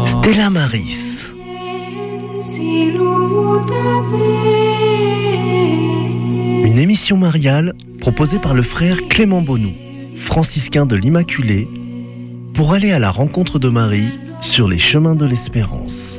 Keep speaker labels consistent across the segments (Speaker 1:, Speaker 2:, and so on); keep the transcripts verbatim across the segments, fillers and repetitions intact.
Speaker 1: Stella Maris. Une émission mariale proposée par le frère Clément Bonou, franciscain de l'Immaculée, pour aller à la rencontre de Marie sur les chemins de l'espérance.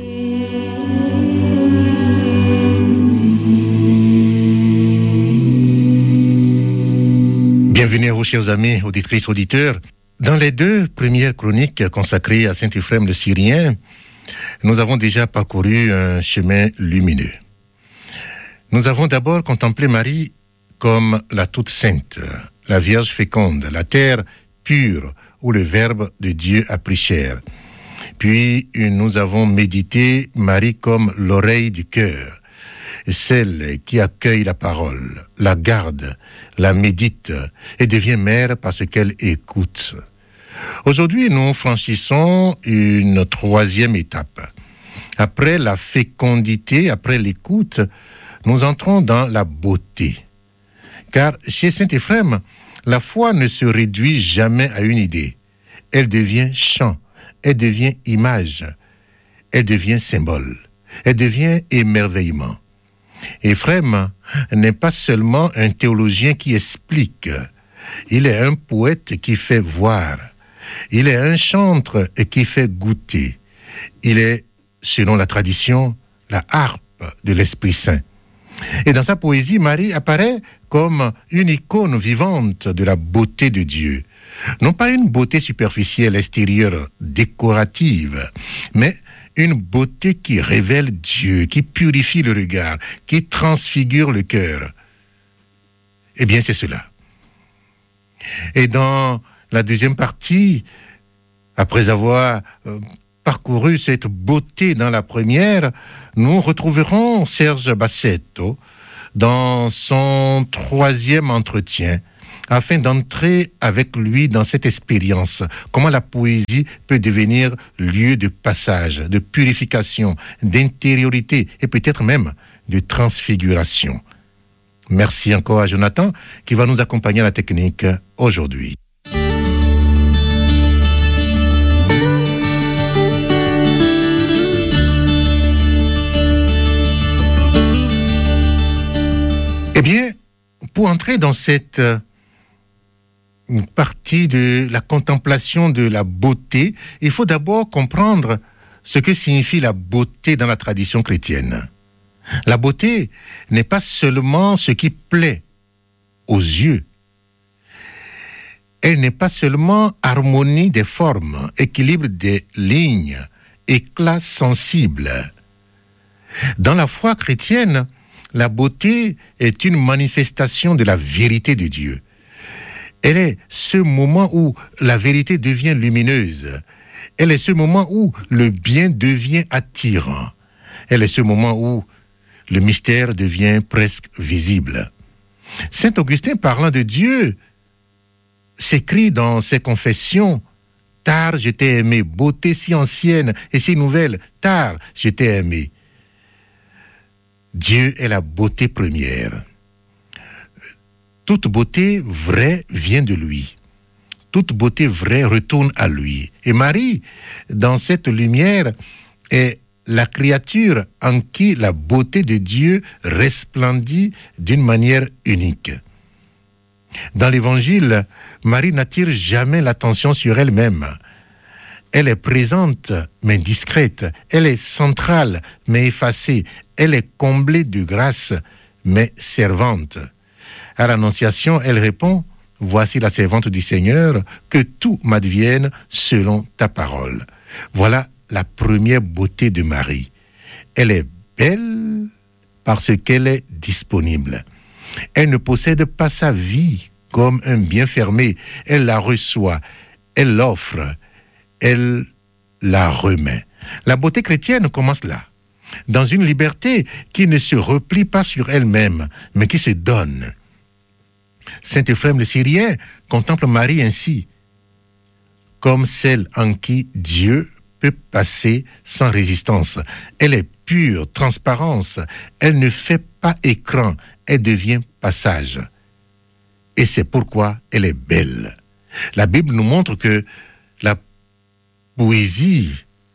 Speaker 2: Bienvenue à vous, chers amis, auditrices, auditeurs. Dans les deux premières chroniques consacrées à saint Éphrem le Syrien, nous avons déjà parcouru un chemin lumineux. Nous avons d'abord contemplé Marie comme la toute sainte, la Vierge féconde, la terre pure où le Verbe de Dieu a pris chair. Puis nous avons médité Marie comme l'oreille du cœur, celle qui accueille la parole, la garde, la médite et devient mère parce qu'elle écoute. Aujourd'hui, nous franchissons une troisième étape. Après la fécondité, après l'écoute, nous entrons dans la beauté. Car chez saint Éphrem, la foi ne se réduit jamais à une idée. Elle devient chant, elle devient image, elle devient symbole, elle devient émerveillement. Éphrem n'est pas seulement un théologien qui explique, il est un poète qui fait voir, il est un chantre qui fait goûter, il est, selon la tradition, la harpe de l'Esprit Saint. Et dans sa poésie, Marie apparaît comme une icône vivante de la beauté de Dieu. Non pas une beauté superficielle, extérieure, décorative, mais une beauté qui révèle Dieu, qui purifie le regard, qui transfigure le cœur. Eh bien, c'est cela. Et dans la deuxième partie, après avoir euh, parcouru cette beauté dans la première, nous retrouverons Serge Bassetto dans son troisième entretien, afin d'entrer avec lui dans cette expérience, comment la poésie peut devenir lieu de passage, de purification, d'intériorité et peut-être même de transfiguration. Merci encore à Jonathan qui va nous accompagner à la technique aujourd'hui. Eh bien, pour entrer dans cette une partie de la contemplation de la beauté, il faut d'abord comprendre ce que signifie la beauté dans la tradition chrétienne. La beauté n'est pas seulement ce qui plaît aux yeux. Elle n'est pas seulement harmonie des formes, équilibre des lignes, éclat sensible. Dans la foi chrétienne, la beauté est une manifestation de la vérité de Dieu. Elle est ce moment où la vérité devient lumineuse. Elle est ce moment où le bien devient attirant. Elle est ce moment où le mystère devient presque visible. Saint Augustin, parlant de Dieu, s'écrit dans ses confessions « Tard je t'ai aimé, beauté si ancienne et si nouvelle, tard je t'ai aimé ». Dieu est la beauté première. Toute beauté vraie vient de lui. Toute beauté vraie retourne à lui. Et Marie, dans cette lumière, est la créature en qui la beauté de Dieu resplendit d'une manière unique. Dans l'Évangile, Marie n'attire jamais l'attention sur elle-même. Elle est présente, mais discrète. Elle est centrale, mais effacée. Elle est comblée de grâce, mais servante. À l'Annonciation, elle répond « Voici la servante du Seigneur, que tout m'advienne selon ta parole. » Voilà la première beauté de Marie. Elle est belle parce qu'elle est disponible. Elle ne possède pas sa vie comme un bien fermé. Elle la reçoit, elle l'offre, elle la remet. La beauté chrétienne commence là, dans une liberté qui ne se replie pas sur elle-même, mais qui se donne. Saint Éphrem le Syrien contemple Marie ainsi, comme celle en qui Dieu peut passer sans résistance. Elle est pure, transparence, elle ne fait pas écran, elle devient passage. Et c'est pourquoi elle est belle. La Bible nous montre que la poésie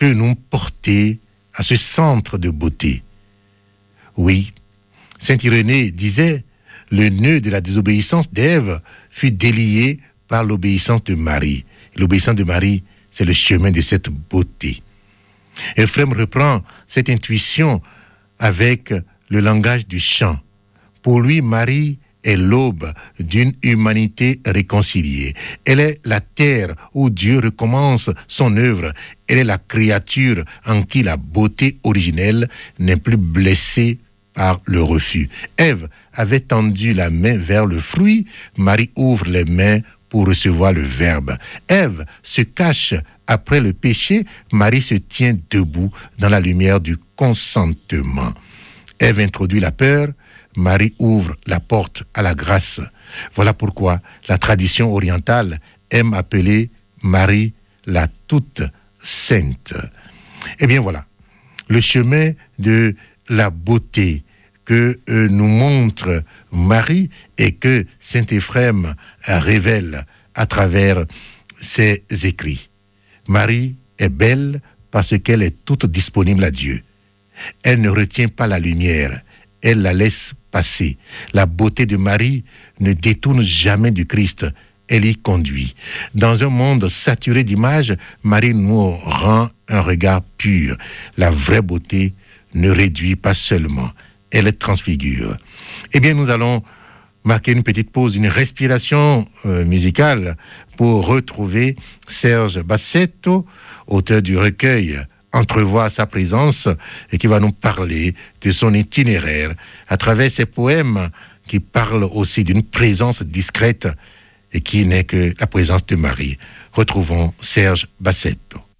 Speaker 2: peut nous porter à ce centre de beauté. Oui, saint Irénée disait, le nœud de la désobéissance d'Ève fut délié par l'obéissance de Marie. L'obéissance de Marie, c'est le chemin de cette beauté. Ephrem reprend cette intuition avec le langage du chant. Pour lui, Marie est l'aube d'une humanité réconciliée. Elle est la terre où Dieu recommence son œuvre. Elle est la créature en qui la beauté originelle n'est plus blessée par le refus. Ève avait tendu la main vers le fruit, Marie ouvre les mains pour recevoir le Verbe. Ève se cache après le péché, Marie se tient debout dans la lumière du consentement. Ève introduit la peur, Marie ouvre la porte à la grâce. Voilà pourquoi la tradition orientale aime appeler Marie la toute sainte. Eh bien voilà, le chemin de la beauté que euh, nous montre Marie et que saint Ephrem euh, révèle à travers ses écrits. Marie est belle parce qu'elle est toute disponible à Dieu. Elle ne retient pas la lumière, elle la laisse passer. La beauté de Marie ne détourne jamais du Christ, elle y conduit. Dans un monde saturé d'images, Marie nous rend un regard pur. La vraie beauté ne réduit pas seulement, elle transfigure. Eh bien, nous allons marquer une petite pause, une respiration euh, musicale pour retrouver Serge Bassetto, auteur du recueil Entrevoix sa présence, et qui va nous parler de son itinéraire à travers ses poèmes qui parlent aussi d'une présence discrète et qui n'est que la présence de Marie. Retrouvons Serge Bassetto.